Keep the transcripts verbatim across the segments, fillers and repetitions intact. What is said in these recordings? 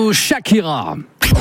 vous, Shakira.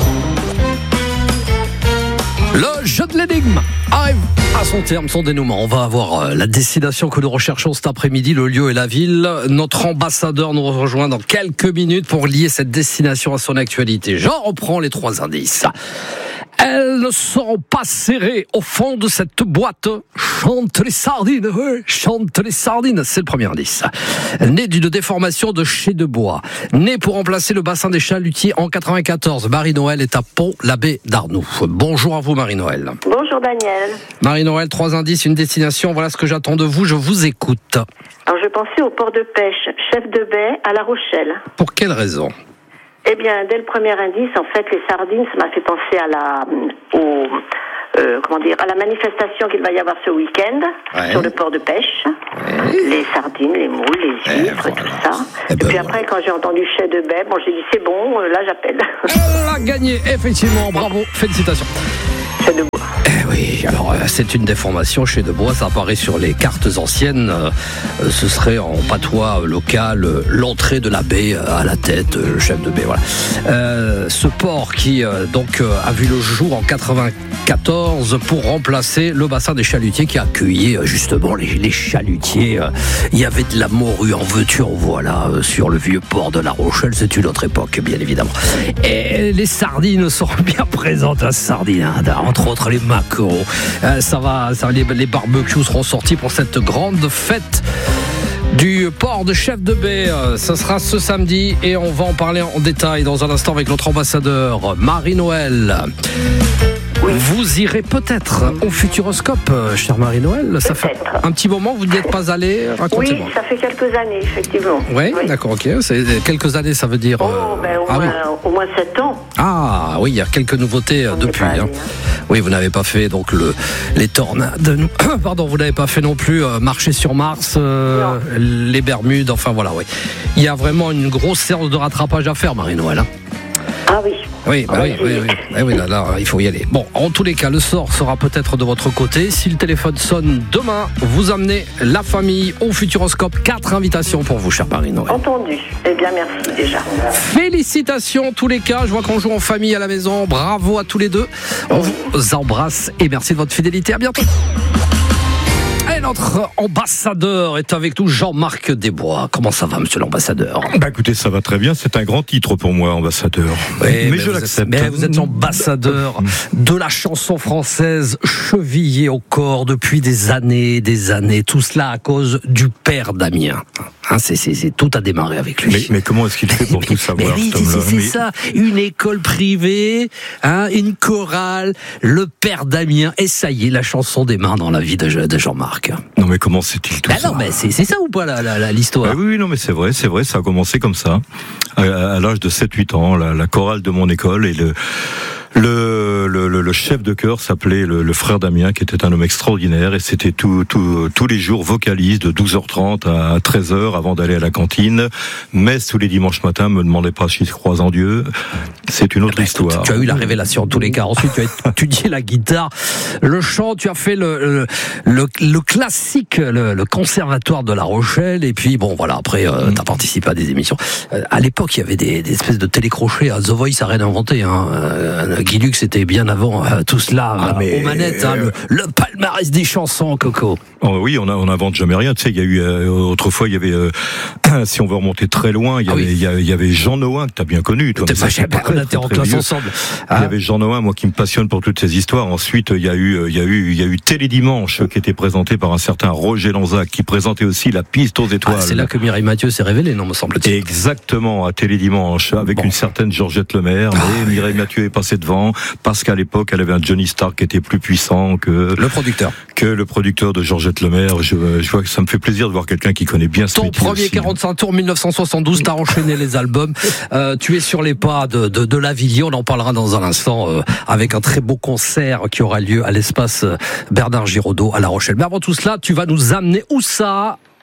Le jeu de l'énigme arrive à son terme, son dénouement. On va avoir la destination que nous recherchons cet après-midi, le lieu et la ville. Notre ambassadeur nous rejoint dans quelques minutes pour lier cette destination à son actualité. J'en reprends les trois indices. Elles ne seront pas serrées au fond de cette boîte. Chante les sardines, oui, chante les sardines. C'est le premier indice. Né d'une déformation de chai de bois. Né pour remplacer le bassin des chalutiers en quatre-vingt-quatorze. Marie-Noël est à Pont-l'Abbé d'Arnoux. Bonjour à vous, Marie-Noël. Bonjour, Daniel. Marie-Noël, trois indices, une destination. Voilà ce que j'attends de vous. Je vous écoute. Alors, je pensais au port de pêche, chef de baie à La Rochelle. Pour quelle raison ? Eh bien, dès le premier indice, en fait, les sardines, ça m'a fait penser à la, au, euh, comment dire, à la manifestation qu'il va y avoir ce week-end ouais. sur le port de pêche. Ouais. Les sardines, les moules, les huîtres, voilà. tout ça. Et, Et ben puis voilà. Après, quand j'ai entendu chef de baie, bon, j'ai dit c'est bon, là j'appelle. Elle a gagné, effectivement, bravo, félicitations. Chef de bois. Eh oui, alors c'est une déformation chez de bois, ça apparaît sur les cartes anciennes. Ce serait en patois local l'entrée de la baie à la tête, chef de baie. Voilà. Euh, ce port qui donc a vu le jour en quatre-vingt-quatorze pour remplacer le bassin des chalutiers qui accueillait justement les, les chalutiers. Il y avait de la morue en veux-tu en voilà sur le vieux port de La Rochelle. C'est une autre époque, bien évidemment. Et les sardines seront bien présentes, la sardine, entre autres les maquereaux. Euh, ça va, ça, les, les barbecues seront sortis pour cette grande fête du port de Chef de Baie. Euh, ça sera ce samedi et on va en parler en détail dans un instant avec notre ambassadeur Marie-Noël. Oui. Vous irez peut-être au Futuroscope, chère Marie-Noël. Ça fait un petit moment que vous n'y êtes pas allé. Racontez-moi. Oui, ça fait quelques années, effectivement. Oui, oui. D'accord, ok. C'est quelques années, ça veut dire. Oh, ben, au, ah, moins, oui. au moins sept ans. Ah, oui, il y a quelques nouveautés on depuis. Allé, hein. Hein. Oui, vous n'avez pas fait donc le, les tornades. Pardon, vous n'avez pas fait non plus euh, marcher sur Mars, euh, les Bermudes. Enfin voilà, oui. Il y a vraiment une grosse séance de rattrapage à faire, Marie-Noël. Hein. Ah oui. Oui, bah oui, oui, oui, oui, oui là, là, il faut y aller. Bon, en tous les cas, le sort sera peut-être de votre côté. Si le téléphone sonne demain, vous amenez la famille au Futuroscope. Quatre invitations pour vous, chère Marie-Noël. Entendu. Eh bien, merci déjà. Félicitations en tous les cas. Je vois qu'on joue en famille à la maison. Bravo à tous les deux. On vous embrasse et merci de votre fidélité. À bientôt. Et notre ambassadeur est avec nous, Jean-Marc Desbois. Comment ça va, monsieur l'ambassadeur ? Bah écoutez, ça va très bien. C'est un grand titre pour moi, ambassadeur. Oui, mais, mais je vous l'accepte. Êtes, mais vous êtes ambassadeur de la chanson française, chevillé au corps depuis des années, des années. Tout cela à cause du père Damien. Hein, c'est, c'est, c'est tout a démarré avec lui. Mais, mais comment est-ce qu'il fait pour mais, tout savoir, mais oui, cet homme-là ? c'est, c'est mais... ça. Une école privée, hein, une chorale, le père Damien. Et ça y est, la chanson démarre dans la vie de, de Jean-Marc. Non mais comment c'est-il tout bah ça ? Non mais c'est, c'est ça ou pas la, la, la, l'histoire ? Bah oui, non mais c'est vrai, c'est vrai, ça a commencé comme ça. À, à l'âge de sept huit ans, la, la chorale de mon école et le... Le, le, le chef de chœur s'appelait le, le frère Damien, qui était un homme extraordinaire, et c'était tout, tout, tous les jours vocalise de douze heures trente à treize heures avant d'aller à la cantine. Messe tous les dimanches matins, me demandez pas si je crois en Dieu. C'est une autre ben, histoire. Tu as eu la révélation en tous les cas. Ensuite, tu as étudié la guitare, le chant, tu as fait le, le, le, le classique, le, le conservatoire de La Rochelle, et puis bon, voilà, après, euh, tu as participé à des émissions. Euh, à l'époque, il y avait des, des espèces de télécrochets à The Voice, à rien inventé, hein. Euh, Guy Lux, c'était bien avant euh, tout cela, ah, euh, aux manettes, hein, le, le palmarès des chansons, Coco. Oh, oui, on n'invente jamais rien. Tu sais, il y a eu euh, autrefois, il y avait, euh, si on veut remonter très loin, il y avait, ah oui. il y avait, il y avait Jean Noin que t'as bien connu. Toi, pas, pas, pas, on était en classe ensemble. Ah. Il y avait Jean Noin, moi qui me passionne pour toutes ces histoires. Ensuite, il y a eu, il y a eu, il y a eu Télédimanche qui était présenté par un certain Roger Lanzac, qui présentait aussi la piste aux étoiles. Ah, c'est là que Mireille Mathieu s'est révélée, non, me semble-t-il. Exactement, à Télédimanche, avec bon. une certaine Georgette Lemaire. Ah, mais oui. Mireille Mathieu est passée devant parce qu'à l'époque, elle avait un Johnny Stark qui était plus puissant que le producteur, que le producteur de Georgette Lemaire. Je, je vois que ça me fait plaisir de voir quelqu'un qui connaît bien ce Ton métier. Ton premier aussi. quarante-cinq tours dix-neuf cent soixante-douze, t'as enchaîné les albums. Euh, tu es sur les pas de, de, de Lavilliers. On en parlera dans un instant euh, avec un très beau concert qui aura lieu à l'espace Bernard Giraudot à La Rochelle. Mais avant tout cela, tu vas nous amener où ça ?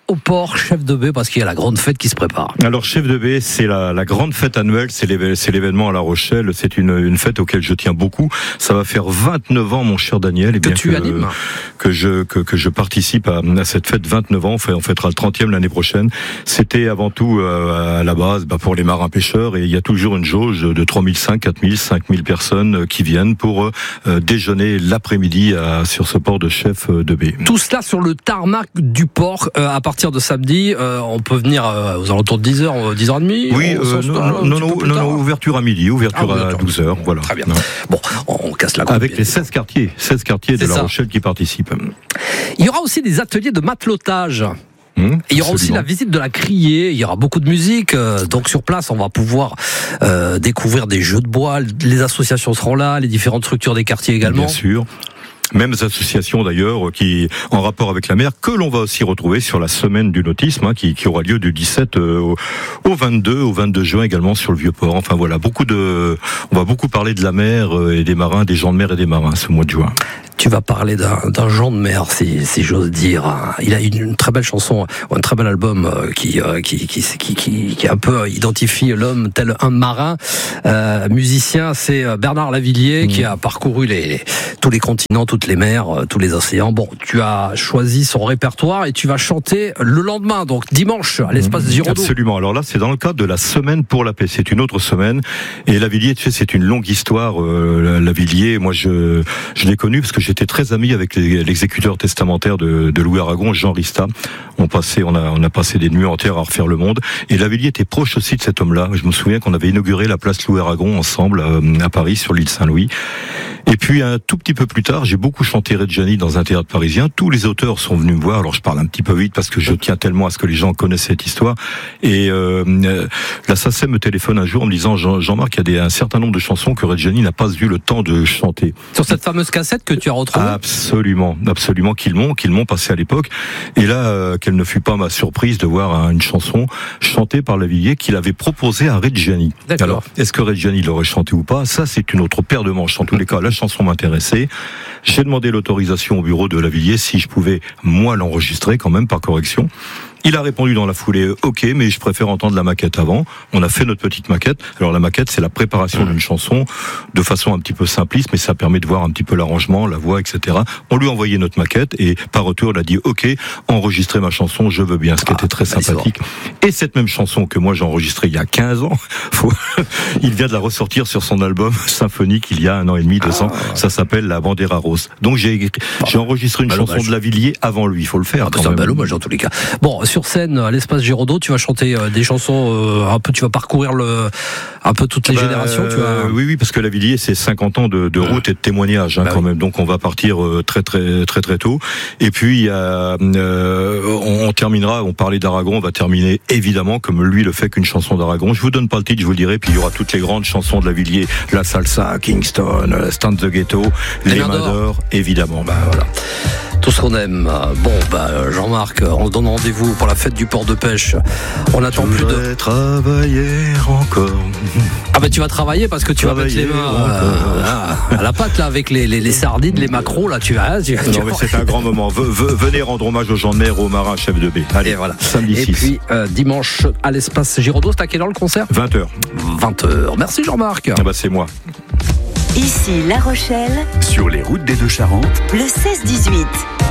au port, chef de baie, parce qu'il y a la grande fête qui se prépare. Alors, chef de baie, c'est la, la grande fête annuelle, c'est, l'éve- c'est l'événement à La Rochelle, c'est une, une fête auquel je tiens beaucoup. Ça va faire vingt-neuf ans, mon cher Daniel, et bien que tu que, animes. que je que, que je participe à, à cette fête. Vingt-neuf ans, on, fait, on fêtera le trentième l'année prochaine. C'était avant tout euh, à la base bah, pour les marins pêcheurs, et il y a toujours une jauge de trois mille cinq cents, quatre mille, cinq mille personnes qui viennent pour euh, déjeuner l'après-midi à, sur ce port de chef de baie. Tout cela sur le tarmac du port euh, à partir de samedi. Euh, on peut venir euh, aux alentours de dix heures, dix heures trente. Oui, euh, non, non, non, non, non, ouverture à midi, ouverture ah, à douze heures. Voilà. Très bien. Non. Bon, on casse la coupe. Avec les seize quartiers, seize quartiers de La Rochelle qui participent. Il y aura aussi des ateliers de matelotage. Mmh, il y aura absolument. Aussi la visite de la criée, il y aura beaucoup de musique, euh, donc sur place on va pouvoir euh, découvrir des jeux de bois, les associations seront là, les différentes structures des quartiers également. Bien sûr. Mêmes associations d'ailleurs qui en rapport avec la mer, que l'on va aussi retrouver sur la semaine du nautisme hein, qui, qui aura lieu du dix-sept euh, au, au vingt-deux au vingt-deux juin également sur le Vieux-Port. Enfin voilà, beaucoup de, on va beaucoup parler de la mer et des marins, des gens de mer et des marins ce mois de juin. Tu vas parler d'un, d'un Jean de mer, si, si j'ose dire. Il a une, une très belle chanson, un très bel album qui, qui, qui, qui, qui, qui un peu identifie l'homme tel un marin. Euh, musicien, c'est Bernard Lavilliers mmh. qui a parcouru les, les, tous les continents, toutes les mers, tous les océans. Bon, tu as choisi son répertoire et tu vas chanter le lendemain, donc dimanche, à l'espace mmh. Giraudoux. Absolument. Alors là, c'est dans le cadre de la semaine pour la paix. C'est une autre semaine. Et Lavilliers, tu sais, c'est une longue histoire. Euh, Lavilliers, moi, je, je l'ai connu parce que j'étais très ami avec les, l'exécuteur testamentaire de, de Louis Aragon, Jean Rista. On passait, on a, on a passé des nuits entières à refaire le monde. Et Lavilliers était proche aussi de cet homme-là. Je me souviens qu'on avait inauguré la place Louis Aragon ensemble euh, à Paris, sur l'île Saint-Louis. Et puis un tout petit peu plus tard, j'ai beaucoup chanté Reggiani dans un théâtre parisien. Tous les auteurs sont venus me voir. Alors je parle un petit peu vite parce que je tiens tellement à ce que les gens connaissent cette histoire. Et euh, la S A C E M me téléphone un jour en me disant Jean, Jean-Marc, il y a des, un certain nombre de chansons que Reggiani n'a pas eu le temps de chanter. Sur cette fameuse cassette que tu as retrouvée ? Absolument, absolument, qu'ils m'ont, qu'ils m'ont passé à l'époque. Et là, euh, quelle ne fut pas ma surprise de voir hein, une chanson chantée par Lavilliers qu'il avait proposée à Reggiani. D'accord. Alors, est-ce que Reggiani l'aurait chanté ou pas ? Ça, c'est une autre paire de manches. En tous les cas, la chanson m'intéressait. J'ai demandé l'autorisation au bureau de Lavilliers si je pouvais, moi, l'enregistrer quand même par correction. Il a répondu dans la foulée, ok, mais je préfère entendre la maquette avant. On a fait notre petite maquette. Alors la maquette, c'est la préparation mmh. d'une chanson de façon un petit peu simpliste, mais ça permet de voir un petit peu l'arrangement, la voix, et cetera. On lui a envoyé notre maquette et par retour, il a dit, ok, enregistrez ma chanson, je veux bien, ce qui ah, était très sympathique. Et cette même chanson que moi j'ai enregistrée il y a quinze ans, faut... il vient de la ressortir sur son album symphonique il y a un an et demi, deux ans. Ah. Ça s'appelle La Bandera Rose. Donc j'ai, j'ai enregistré une bah, chanson bah, je... de Lavilliers avant lui, il faut le faire. Ah, bah, c'est un bel hommage dans tous les cas. Bon, sur scène à l'espace Giraudoux, tu vas chanter euh, des chansons euh, un peu, tu vas parcourir le un peu toutes les bah, générations. Tu vas... Oui, oui, parce que Lavilliers c'est cinquante ans de, de route et de témoignage hein, bah, quand oui. même. Donc on va partir euh, très très très très tôt. Et puis il y a, euh, on, on terminera. On parlait d'Aragon, on va terminer évidemment comme lui le fait qu'une chanson d'Aragon. Je vous donne pas le titre, je vous le dirai. Puis il y aura toutes les grandes chansons de Lavilliers, la salsa, Kingston, Stand the Ghetto, les, les mains d'or, évidemment. Bah voilà. Tout ce qu'on aime. Bon, bah, Jean-Marc, on se donne rendez-vous pour la fête du port de pêche. On attend je plus de. travailler encore. Ah, bah, tu vas travailler parce que tu travailler vas mettre les mains euh, à la pâte, là, avec les, les, les sardines, les maquereaux, là, tu vas. Tu, non, tu mais c'est un grand moment. V- v- venez rendre hommage aux gens de mer, aux marins, chefs de baie. Allez, et voilà. Samedi et six. Et puis, euh, dimanche, à l'espace Giraudoux, c'est à quelle heure le concert ? vingt heures. vingt heures. Merci, Jean-Marc. Ah, bah, c'est moi. Ici La Rochelle, sur les routes des Deux-Charentes, le seize dix-huit.